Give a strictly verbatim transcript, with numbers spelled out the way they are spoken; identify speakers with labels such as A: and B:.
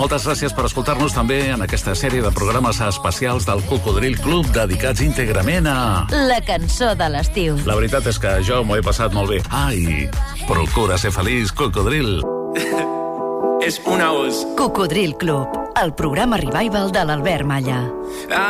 A: Moltes gràcies per escoltar-nos també en aquesta sèrie de programes especials del Cocodril Club dedicats íntegrament a...
B: La cançó de l'estiu.
A: La veritat és que jo m'ho he passat molt bé. Ah, i procura ser feliç, Cocodril.
C: És una voz.
B: Cocodril Club, el programa revival de l'Albert Malla.